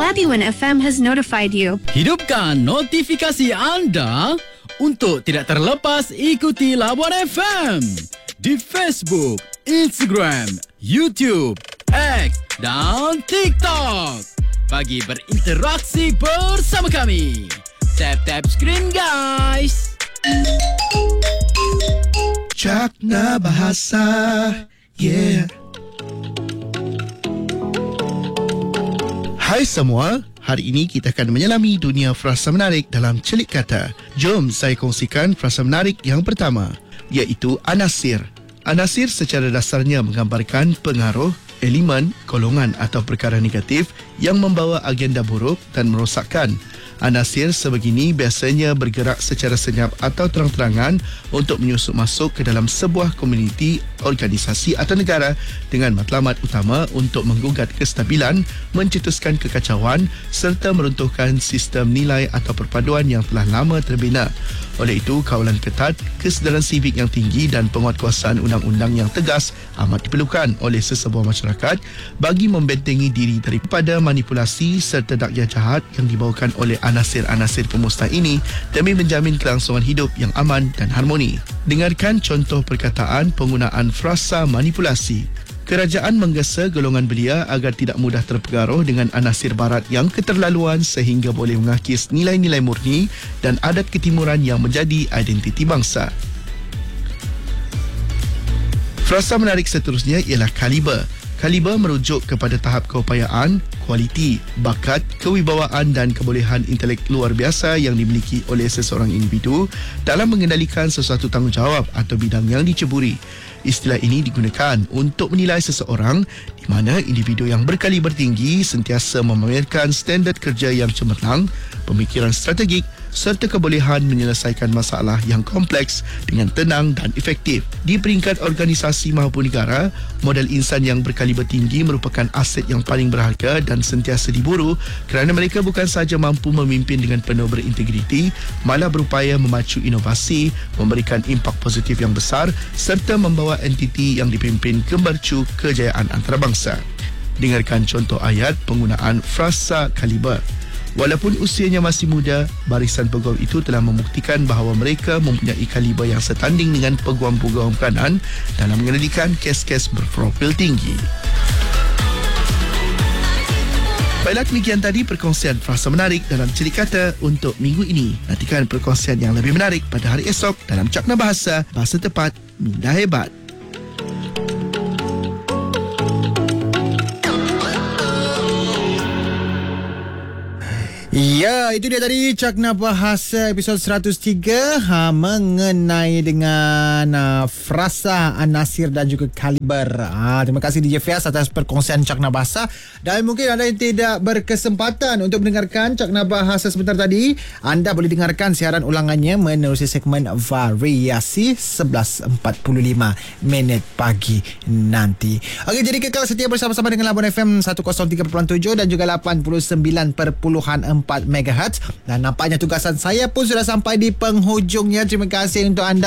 Happy One FM has notified you. Hidupkan notifikasi anda untuk tidak terlepas ikuti Labuan FM di Facebook, Instagram, YouTube, X dan TikTok. Bagi berinteraksi bersama kami. Tap screen guys. Cakna Bahasa. Yeah. Hai semua, hari ini kita akan menyelami dunia frasa menarik dalam celik kata. Jom saya kongsikan frasa menarik yang pertama, iaitu anasir. Anasir secara dasarnya menggambarkan pengaruh, elemen, golongan atau perkara negatif yang membawa agenda buruk dan merosakkan. Anasir sebegini biasanya bergerak secara senyap atau terang-terangan untuk menyusup masuk ke dalam sebuah komuniti, organisasi atau negara dengan matlamat utama untuk menggugat kestabilan, mencetuskan kekacauan serta meruntuhkan sistem nilai atau perpaduan yang telah lama terbina. Oleh itu, kawalan ketat, kesedaran sivik yang tinggi dan penguatkuasaan undang-undang yang tegas amat diperlukan oleh sesebuah masyarakat bagi membentengi diri daripada manipulasi serta dakya jahat yang dibawakan oleh anasir-anasir pemusnah ini demi menjamin kelangsungan hidup yang aman dan harmoni. Dengarkan contoh perkataan penggunaan frasa manipulasi. Kerajaan menggesa golongan belia agar tidak mudah terpengaruh dengan anasir barat yang keterlaluan sehingga boleh mengakis nilai-nilai murni dan adat ketimuran yang menjadi identiti bangsa. Frasa menarik seterusnya ialah kaliber. Kaliber merujuk kepada tahap keupayaan, kualiti, bakat, kewibawaan dan kebolehan intelek luar biasa yang dimiliki oleh seseorang individu dalam mengendalikan sesuatu tanggungjawab atau bidang yang diceburi. Istilah ini digunakan untuk menilai seseorang di mana individu yang berkaliber tinggi sentiasa memamerkan standard kerja yang cemerlang, pemikiran strategik serta kebolehan menyelesaikan masalah yang kompleks dengan tenang dan efektif. Di peringkat organisasi maupun negara, modal insan yang berkaliber tinggi merupakan aset yang paling berharga dan sentiasa diburu kerana mereka bukan sahaja mampu memimpin dengan penuh berintegriti, malah berupaya memacu inovasi, memberikan impak positif yang besar serta membawa entiti yang dipimpin ke mercu kejayaan antarabangsa. Dengarkan contoh ayat penggunaan frasa kaliber. Walaupun usianya masih muda, barisan peguam itu telah membuktikan bahawa mereka mempunyai kaliber yang setanding dengan peguam-peguam kanan dalam mengendalikan kes-kes berprofil tinggi. Baiklah, demikian tadi perkongsian frasa menarik dalam celik kata untuk minggu ini. Nantikan perkongsian yang lebih menarik pada hari esok dalam Cakna Bahasa, Bahasa Tepat, Minda Hebat. Ya, itu dia tadi Cakna Bahasa episod 103 mengenai dengan frasa, anasir dan juga kaliber. Terima kasih DJ Fias atas perkongsian Cakna Bahasa. Dan mungkin anda yang tidak berkesempatan untuk mendengarkan Cakna Bahasa sebentar tadi, anda boleh dengarkan siaran ulangannya menerusi segmen Variasi 11.45 minit pagi nanti. Okey, jadi kekal setia bersama-sama dengan Labuan FM 103.7 dan juga 89.4 MHz. Dan nampaknya tugasan saya pun sudah sampai di penghujungnya. Terima kasih untuk anda